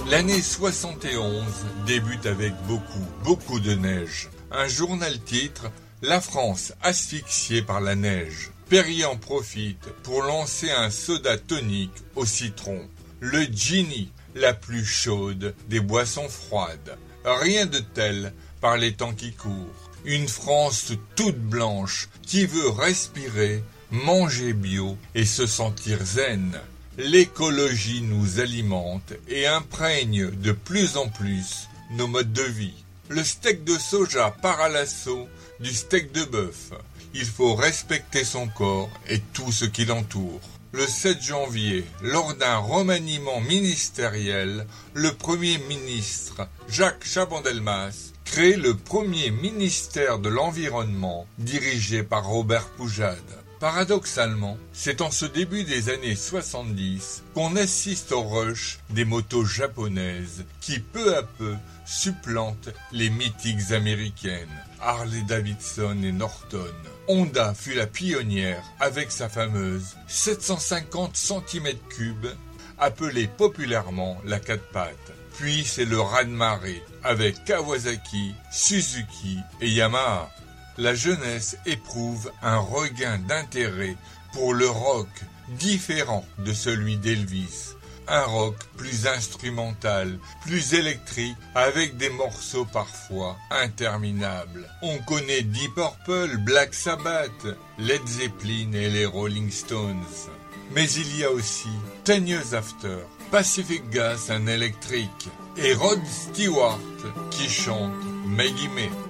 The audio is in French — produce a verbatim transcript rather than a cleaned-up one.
L'année soixante et onze débute avec beaucoup, beaucoup de neige. Un journal titre « La France asphyxiée par la neige ». Perrier en profite pour lancer un soda tonique au citron. Le Ginny, la plus chaude des boissons froides. Rien de tel par les temps qui courent. Une France toute blanche qui veut respirer, manger bio et se sentir zen. L'écologie nous alimente et imprègne de plus en plus nos modes de vie. Le steak de soja part à l'assaut du steak de bœuf. Il faut respecter son corps et tout ce qui l'entoure. Le sept janvier, lors d'un remaniement ministériel, le Premier ministre Jacques Chaban-Delmas crée le premier ministère de l'Environnement dirigé par Robert Poujade. Paradoxalement, c'est en ce début des années soixante-dix qu'on assiste au rush des motos japonaises qui peu à peu supplantent les mythiques américaines, Harley-Davidson et Norton. Honda fut la pionnière avec sa fameuse sept cent cinquante centimètres cubes, appelée populairement la quatre pattes. Puis c'est le raz-de-marée avec Kawasaki, Suzuki et Yamaha. La jeunesse éprouve un regain d'intérêt pour le rock différent de celui d'Elvis. Un rock plus instrumental, plus électrique, avec des morceaux parfois interminables. On connaît Deep Purple, Black Sabbath, Led Zeppelin et les Rolling Stones. Mais il y a aussi Ten Years After, Pacific Gas and Electric et Rod Stewart qui chante Maggie May.